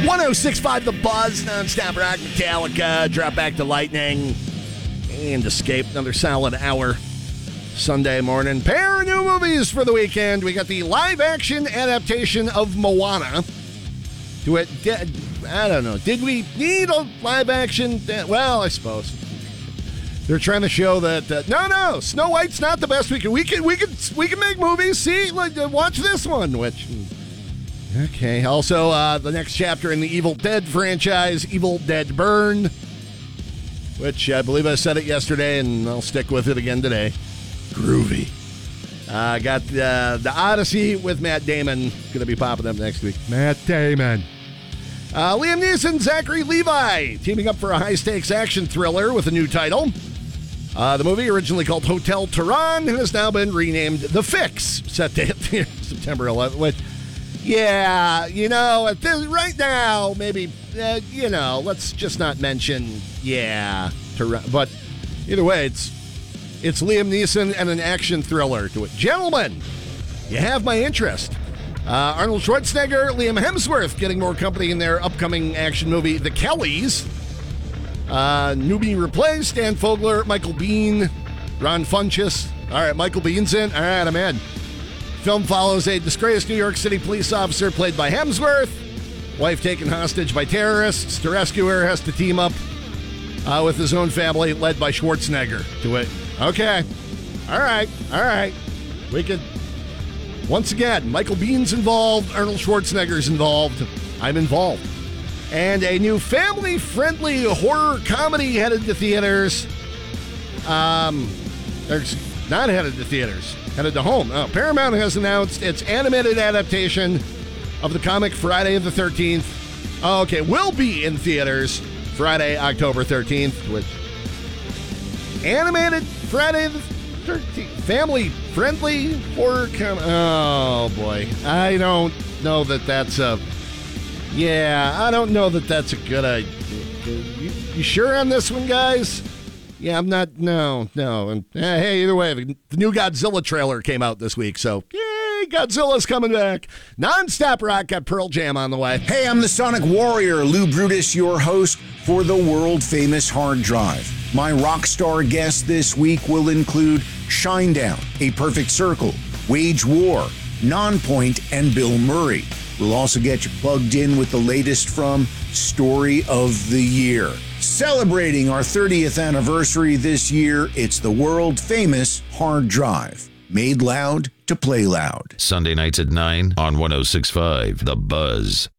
106.5 The Buzz, nonstop rock, Metallica, drop back to lightning, and escape. Another solid hour Sunday morning. Pair of new movies for the weekend. We got the live-action adaptation of Moana. I don't know. Did we need a live-action? Well, I suppose. They're trying to show that no, Snow White's not the best we can make movies. See, watch this one. Which, okay. Also, the next chapter in the Evil Dead franchise, Evil Dead Burn, which I believe I said it yesterday, and I'll stick with it again today. Groovy. Got the Odyssey with Matt Damon going to be popping up next week. Matt Damon. Liam Neeson, Zachary Levi teaming up for a high-stakes action thriller with a new title. The movie, originally called Hotel Tehran, has now been renamed The Fix, set to hit September 11th. Which, yeah, right now, maybe, let's just not mention, Tehran. But either way, it's Liam Neeson and an action thriller to it. Gentlemen, you have my interest. Arnold Schwarzenegger, Liam Hemsworth getting more company in their upcoming action movie, The Kellys. Newbie replaced, Dan Fogler, Michael Biehn, Ron Funches. All right, Michael Biehn's in. All right, I'm in. Film follows a disgraced New York City police officer played by Hemsworth. Wife taken hostage by terrorists. To rescue her, has to team up with his own family, led by Schwarzenegger. To it. Okay. All right. We could... Once again, Michael Biehn's involved, Arnold Schwarzenegger's involved, I'm involved. And a new family-friendly horror comedy headed to theaters. Not headed to theaters, headed to home. Paramount has announced its animated adaptation of the comic Friday the 13th. Oh, okay, will be in theaters Friday, October 13th, which... Animated Friday the 13th. Family-friendly horror oh, boy. I don't know that that's a... Yeah, I don't know that that's a good idea. You sure on this one, guys? Yeah, I'm not... No. And hey, either way, the new Godzilla trailer came out this week, so... Yay, Godzilla's coming back. Non-stop rock got Pearl Jam on the way. Hey, I'm the Sonic Warrior, Lou Brutus, your host for the world-famous Hard Drive. My rock star guests this week will include Shinedown, A Perfect Circle, Wage War, Nonpoint, and Bill Murray. We'll also get you plugged in with the latest from Story of the Year. Celebrating our 30th anniversary this year, it's the world-famous Hard Drive. Made loud to play loud. Sunday nights at 9 on 106.5 The Buzz.